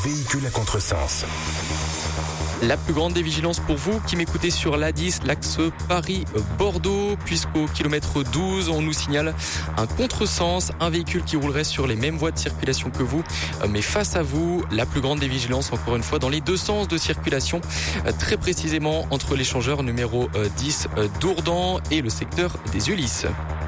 Véhicule à contresens. La plus grande des vigilances pour vous qui m'écoutez sur l'A10, l'axe Paris-Bordeaux, puisqu'au kilomètre 12, on nous signale un contresens, un véhicule qui roulerait sur les mêmes voies de circulation que vous, mais face à vous, la plus grande des vigilances, encore une fois, dans les deux sens de circulation, très précisément entre l'échangeur numéro 10 d'Ourdan et le secteur des Ulysses.